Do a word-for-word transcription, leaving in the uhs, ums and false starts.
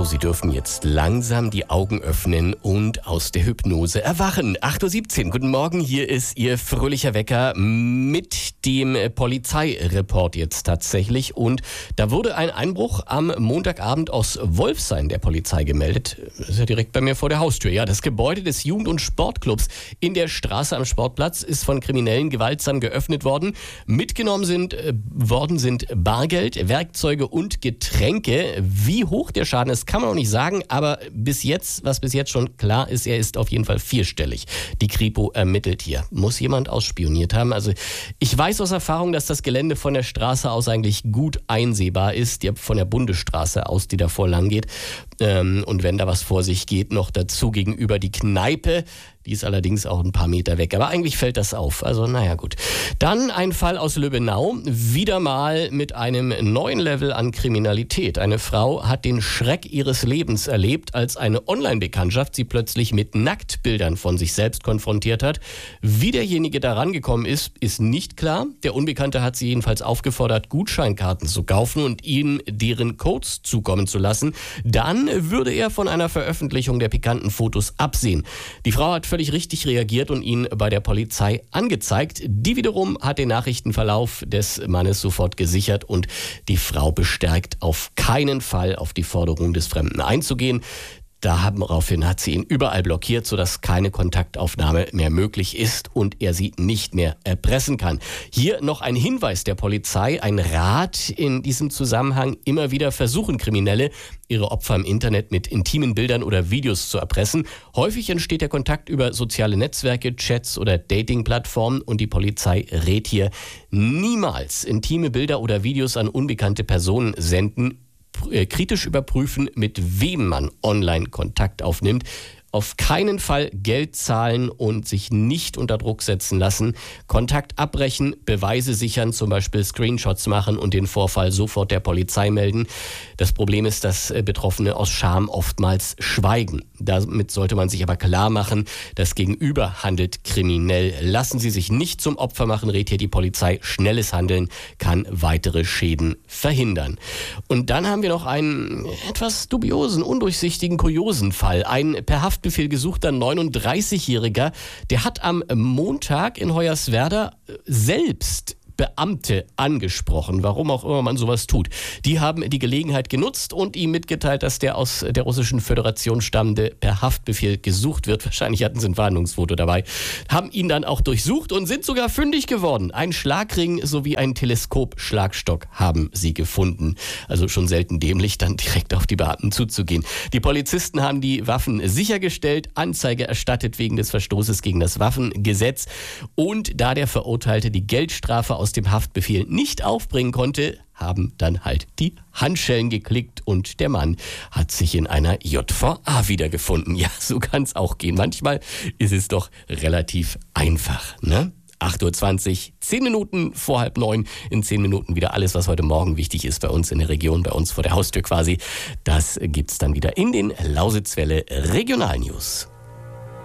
Sie dürfen jetzt langsam die Augen öffnen und aus der Hypnose erwachen. acht Uhr siebzehn, guten Morgen, hier ist Ihr fröhlicher Wecker mit dem Polizeireport jetzt tatsächlich. Und da wurde ein Einbruch am Montagabend aus Wolfshain der Polizei gemeldet. Das ist ja direkt bei mir vor der Haustür. Ja, das Gebäude des Jugend- und Sportclubs in der Straße am Sportplatz ist von Kriminellen gewaltsam geöffnet worden. Mitgenommen sind äh, worden sind Bargeld, Werkzeuge und Getränke. Wie hoch der Schaden ist, kann man noch nicht sagen, aber bis jetzt, was bis jetzt schon klar ist, er ist auf jeden Fall vierstellig. Die Kripo ermittelt hier. Muss jemand ausspioniert haben? Also ich weiß aus Erfahrung, dass das Gelände von der Straße aus eigentlich gut einsehbar ist, ja, von der Bundesstraße aus, die davor lang geht. Ähm, und wenn da was vor sich geht, noch dazu gegenüber die Kneipe. Die ist allerdings auch ein paar Meter weg. Aber eigentlich fällt das auf. Also naja, gut. Dann ein Fall aus Löbenau. Wieder mal mit einem neuen Level an Kriminalität. Eine Frau hat den Schreck ihres Lebens erlebt, als eine Online-Bekanntschaft sie plötzlich mit Nacktbildern von sich selbst konfrontiert hat. Wie derjenige da rangekommen ist, ist nicht klar. Der Unbekannte hat sie jedenfalls aufgefordert, Gutscheinkarten zu kaufen und ihnen deren Codes zukommen zu lassen. Dann würde er von einer Veröffentlichung der pikanten Fotos absehen. Die Frau hat völlig richtig reagiert und ihn bei der Polizei angezeigt. Die wiederum hat den Nachrichtenverlauf des Mannes sofort gesichert und die Frau bestärkt, auf keinen Fall auf die Forderung des Fremden einzugehen. Daraufhin hat sie ihn überall blockiert, sodass keine Kontaktaufnahme mehr möglich ist und er sie nicht mehr erpressen kann. Hier noch ein Hinweis der Polizei, ein Rat in diesem Zusammenhang: Immer wieder versuchen Kriminelle, ihre Opfer im Internet mit intimen Bildern oder Videos zu erpressen. Häufig entsteht der Kontakt über soziale Netzwerke, Chats oder Dating-Plattformen und die Polizei rät hier: niemals intime Bilder oder Videos an unbekannte Personen senden. Kritisch überprüfen, mit wem man online Kontakt aufnimmt. Auf keinen Fall Geld zahlen und sich nicht unter Druck setzen lassen. Kontakt abbrechen, Beweise sichern, zum Beispiel Screenshots machen und den Vorfall sofort der Polizei melden. Das Problem ist, dass Betroffene aus Scham oftmals schweigen. Damit sollte man sich aber klar machen, das Gegenüber handelt kriminell. Lassen Sie sich nicht zum Opfer machen, rät hier die Polizei. Schnelles Handeln kann weitere Schäden verhindern. Und dann haben wir noch einen etwas dubiosen, undurchsichtigen, kuriosen Fall. Ein per Haftbefehl gesuchter neununddreißigjähriger, der hat am Montag in Hoyerswerda selbst Beamte angesprochen, warum auch immer man sowas tut. Die haben die Gelegenheit genutzt und ihm mitgeteilt, dass der aus der Russischen Föderation stammende per Haftbefehl gesucht wird. Wahrscheinlich hatten sie ein Warnungsfoto dabei. Haben ihn dann auch durchsucht und sind sogar fündig geworden. Ein Schlagring sowie ein Teleskopschlagstock haben sie gefunden. Also schon selten dämlich, dann direkt auf die Beamten zuzugehen. Die Polizisten haben die Waffen sichergestellt, Anzeige erstattet wegen des Verstoßes gegen das Waffengesetz. Und da der Verurteilte die Geldstrafe aus dem Haftbefehl nicht aufbringen konnte, haben dann halt die Handschellen geklickt und der Mann hat sich in einer J V A wiedergefunden. Ja, so kann es auch gehen. Manchmal ist es doch relativ einfach, ne? acht Uhr zwanzig, zehn Minuten vor halb neun. In zehn Minuten wieder alles, was heute Morgen wichtig ist bei uns in der Region, bei uns vor der Haustür quasi. Das gibt's dann wieder in den Lausitzwelle Regionalnews.